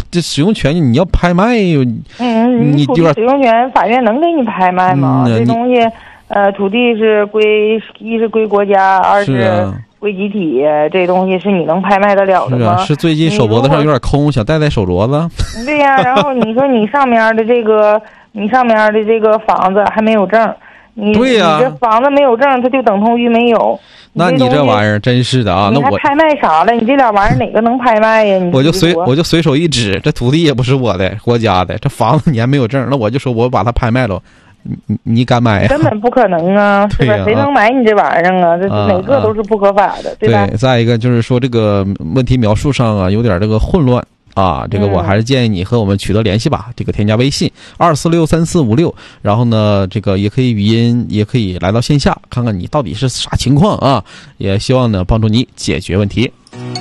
这使用权你要拍卖， 你土地使用权法院能给你拍卖吗？这东西，土地是一是归国家，二是归集体，这东西是你能拍卖得了的吗？ 是最近手脖子上有点空，想戴手镯子。 对呀，然后你说你上面的这个房子还没有证， 对呀， 你这房子没有证，它就等同于没有。 那你这玩意儿真是的啊！ 那我拍卖啥了？你这俩玩意儿哪个能拍卖呀？ 我就随手一指，这土地也不是我的，国家的，这房子你还没有证，那我就说我把它拍卖了。你敢买呀？ 根本不可能啊，是吧？谁能买你这玩意儿啊？这哪个都是不合法的，对吧？ 对，再一个就是说这个问题描述上啊有点这个混乱啊，这个我还是建议你和我们取得联系吧。这个添加微信2463456，然后呢，这个也可以语音，也可以来到线下看看你到底是啥情况啊。也希望呢帮助你解决问题。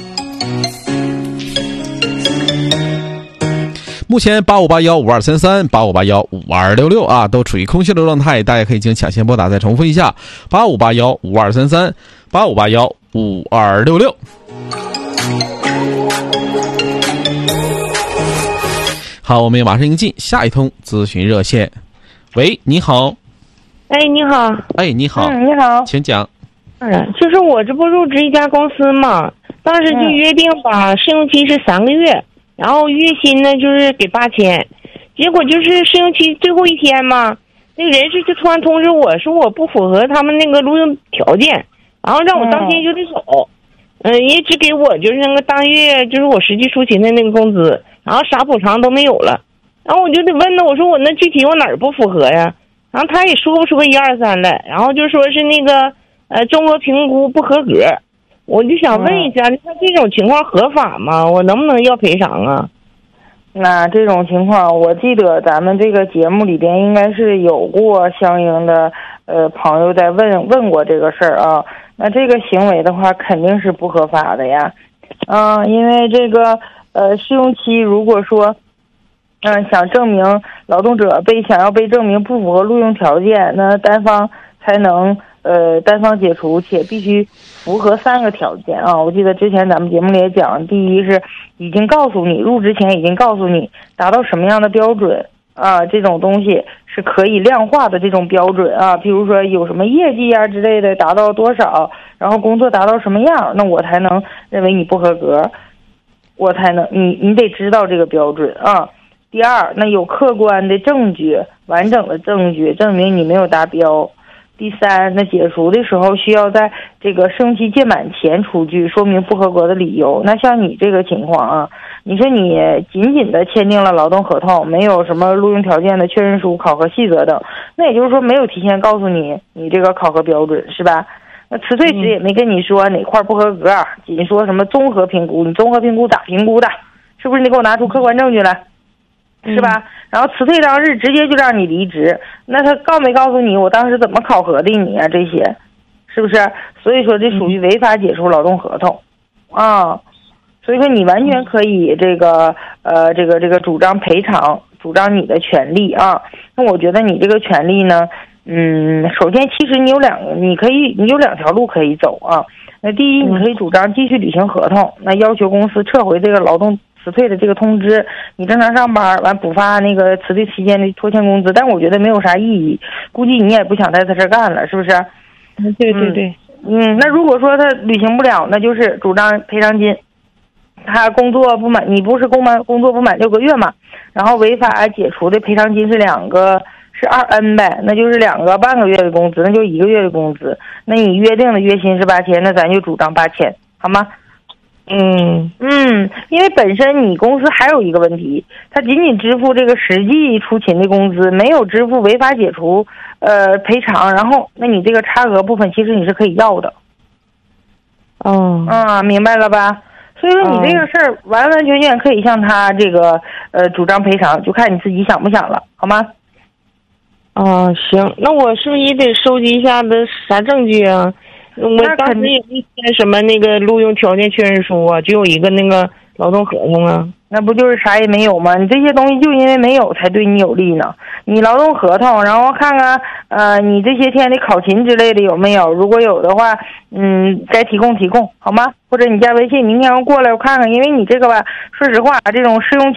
目前8581523385815266啊，都处于空气的状态，大家可以进行抢先拨打。再重复一下8581523385815266。好，我们也马上迎进下一通咨询热线。喂，你好。 哎，你好。 哎，你好。 你好， 请讲。 就是我这不入职一家公司嘛，当时就约定吧，试用期是3个月，然后月薪呢就是给8000，结果就是试用期最后一天嘛，那个人事就突然通知我说我不符合他们那个录用条件，然后让我当天就得走，也只给我就是那个当月就是我实际出勤的那个工资，然后啥补偿都没有了，然后我就得问他，我说我那具体我哪儿不符合呀？然后他也说不出个1、2、3来，然后就说是那个综合评估不合格，我就想问一下，他这种情况合法吗？我能不能要赔偿啊？ 那这种情况，我记得咱们这个节目里边应该是有过相应的朋友在问过这个事儿啊。那这个行为的话，肯定是不合法的呀。因为这个试用期如果说想证明劳动者想要被证明不符合录用条件，那单方才能单方解除，且必须符合3个条件啊。我记得之前咱们节目里也讲，第一是已经告诉你入职前已经告诉你达到什么样的标准啊，这种东西是可以量化的这种标准啊，比如说有什么业绩啊之类的达到多少，然后工作达到什么样，那我才能认为你不合格，我才能你得知道这个标准啊。第二，那有客观的证据，完整的证据证明你没有达标。第三，那解除的时候需要在这个试用期届满前出具说明不合格的理由。那像你这个情况啊，你说你仅仅的签订了劳动合同，没有什么录用条件的确认书、考核细则等，那也就是说没有提前告诉你这个考核标准，是吧？那辞退时也没跟你说哪块不合格，仅说什么综合评估，你综合评估咋评估的？是不是你给我拿出客观证据来？是吧？然后辞退当日直接就让你离职，那他告没告诉你我当时怎么考核的你啊？这些是不是？所以说这属于违法解除劳动合同啊。所以说你完全可以这个主张赔偿，主张你的权利啊。那我觉得你这个权利呢，首先其实你有2条路可以走啊。那第一，你可以主张继续履行合同，那要求公司撤回这个劳动辞退的这个通知，你正常上班完补发那个辞退期间的拖欠工资，但我觉得没有啥意义，估计你也不想在他这儿干了，是不是？ 对对对。 那如果说他履行不了，那就是主张赔偿金。他工作不满，你不是工作不满6个月嘛？然后违法解除的赔偿金是2N 呗，那就是2个半个月的工资，那就1个月的工资。那你约定的月薪是8000，那咱就主张8000，好吗？因为本身你公司还有一个问题，他仅仅支付这个实际出勤的工资，没有支付违法解除赔偿，然后那你这个差额部分其实你是可以要的。明白了吧？所以说你这个事儿完完全全可以向他这个主张赔偿，就看你自己想不想了，好吗？ 行，那我是不是也得收集一下的啥证据啊？我当时也没签什么那个录用条件确认书啊，只有一个那个劳动合同啊。 那不就是啥也没有吗？你这些东西就因为没有才对你有利呢。你劳动合同，然后看看你这些天的考勤之类的有没有，如果有的话，该提供好吗？或者你加微信，明天我过来我看看，因为你这个吧，说实话，这种试用期